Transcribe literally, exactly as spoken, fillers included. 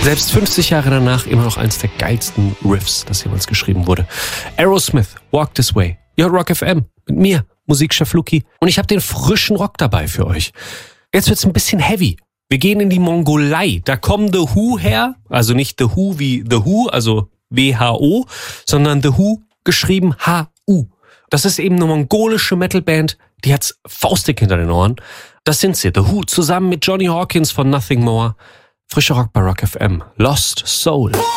Selbst fünfzig Jahre danach immer noch eins der geilsten Riffs, das jemals geschrieben wurde. Aerosmith, Walk This Way. Ihr hört Rock F M mit mir, Musikchef Luki. Und ich habe den frischen Rock dabei für euch. Jetzt wird's ein bisschen heavy. Wir gehen in die Mongolei. Da kommen The Who her. Also nicht The Who wie The Who, also W H O, sondern The Who geschrieben H U. Das ist eben eine mongolische Metalband, die hat's faustdick hinter den Ohren. Das sind sie, The Who, zusammen mit Johnny Hawkins von Nothing More. Frischer Rock bei Rock F M. Lost Soul.